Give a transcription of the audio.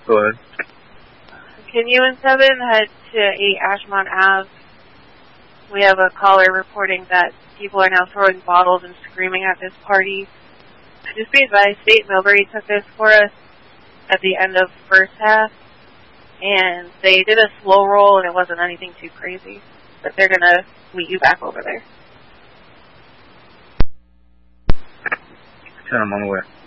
Go ahead. Can you and Seven head to 8 Ashmont Ave? We have a caller reporting that people are now throwing bottles and screaming at this party. Just be advised, State Millbury took this for us at the end of first half, and they did a slow roll, and it wasn't anything too crazy. But they're going to meet you back over there. Send them on the way.